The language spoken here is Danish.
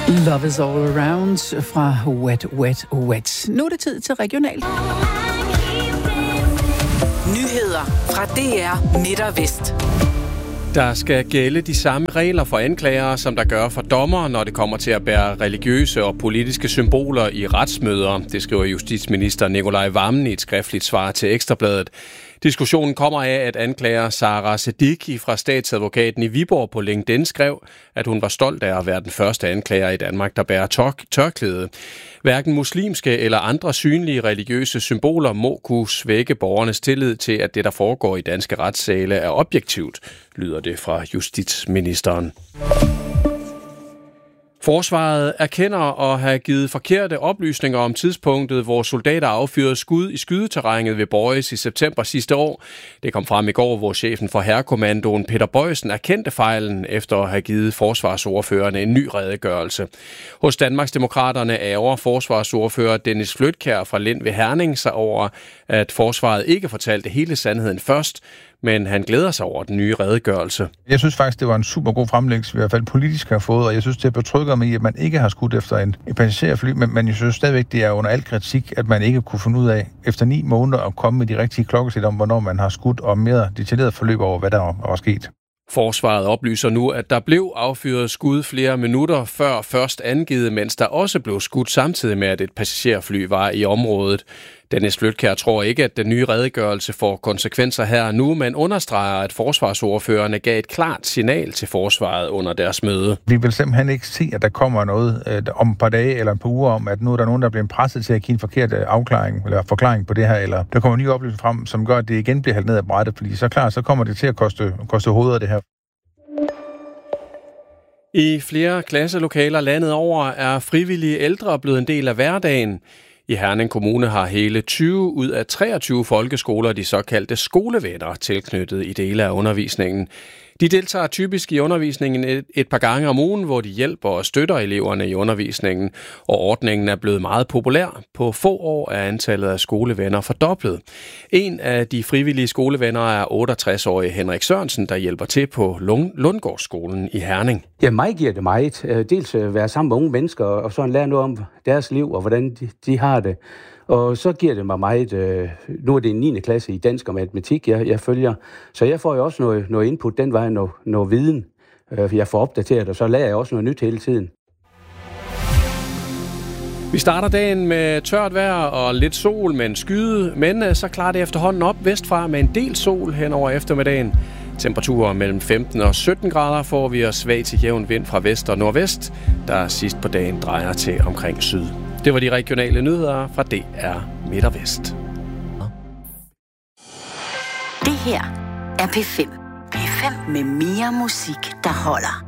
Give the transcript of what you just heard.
Love is all around fra Wet, Wet, Wet. Nu er det tid til regionalt. Nyheder fra DR Midt og Vest. Der skal gælde de samme regler for anklagere, som der gør for dommere, når det kommer til at bære religiøse og politiske symboler i retsmøder. Det skriver justitsminister Nikolaj Wammen i et skriftligt svar til Ekstrabladet. Diskussionen kommer af, at anklager Sara Siddiqui fra statsadvokaten i Viborg på LinkedIn skrev, at hun var stolt af at være den første anklager i Danmark, der bærer tørklæde. Hverken muslimske eller andre synlige religiøse symboler må kunne svække borgernes tillid til, at det, der foregår i danske retssale, er objektivt, lyder det fra justitsministeren. Forsvaret erkender at have givet forkerte oplysninger om tidspunktet, hvor soldater affyrede skud i skydeterrænet ved Bøjes i september sidste år. Det kom frem i går, hvor chefen for Hærkommandoen Peter Bøjsen erkendte fejlen efter at have givet forsvarsordførerne en ny redegørelse. Hos Danmarksdemokraterne ærger forsvarsordfører Dennis Fløtkjær fra Lind ved Herning sig over, at forsvaret ikke fortalte hele sandheden først, men han glæder sig over den nye redegørelse. Jeg synes faktisk, det var en super god fremlæggelse, vi i hvert fald politisk har fået, og jeg synes, det betrygger mig i, at man ikke har skudt efter en passagerfly, men jeg synes stadigvæk, det er under al kritik, at man ikke kunne finde ud af efter 9 måneder at komme med de rigtige klokkeslæt om, hvornår man har skudt, og mere detaljeret forløb over, hvad der var sket. Forsvaret oplyser nu, at der blev affyret skud flere minutter før først angivet, mens der også blev skudt samtidig med, at et passagerfly var i området. Dennis Fløtkjær tror ikke, at den nye redegørelse får konsekvenser her nu, men understreger, at forsvarsordførerne gav et klart signal til forsvaret under deres møde. Vi vil simpelthen ikke se, at der kommer noget om et par dage eller et par uger om, at nu er der nogen, der bliver presset til at give en forkert afklaring eller forklaring på det her, eller der kommer nye oplysninger frem, som gør, at det igen bliver hældt ned ad brættet, fordi så kommer det til at koste hoveder det her. I flere klasselokaler landet over er frivillige ældre blevet en del af hverdagen. I Herning Kommune har hele 20 ud af 23 folkeskoler de såkaldte skolevenner tilknyttet i dele af undervisningen. De deltager typisk i undervisningen et par gange om ugen, hvor de hjælper og støtter eleverne i undervisningen, og ordningen er blevet meget populær. På få år er antallet af skolevenner fordoblet. En af de frivillige skolevenner er 68-årige Henrik Sørensen, der hjælper til på Lundgårdsskolen i Herning. Ja, mig giver det meget. Dels være sammen med unge mennesker, og så lære noget om deres liv og hvordan de har det. Og så giver det mig meget, nu er det en 9. klasse i dansk og matematik, jeg følger, så jeg får jo også noget input den vej, noget viden, jeg får opdateret, og så lærer jeg også noget nyt hele tiden. Vi starter dagen med tørt vejr og lidt sol med en skyde, men så klarer det efterhånden op vestfra med en del sol hen over eftermiddagen. Temperaturer mellem 15 og 17 grader får vi, og svag til jævn vind fra vest og nordvest, der sidst på dagen drejer til omkring syd. Det var de regionale nyheder fra DR Midt og Vest. Det her er P5. P5 med mere musik, der holder.